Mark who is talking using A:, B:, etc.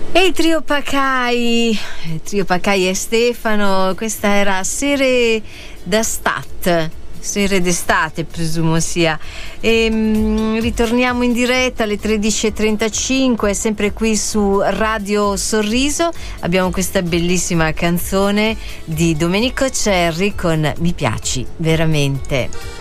A: E il trio Pacai e Stefano, questa era Sere d'estate presumo sia. Ritorniamo in diretta alle 13:35, sempre qui su Radio Sorriso. Abbiamo questa bellissima canzone di Domenico Cerri con Mi piaci veramente.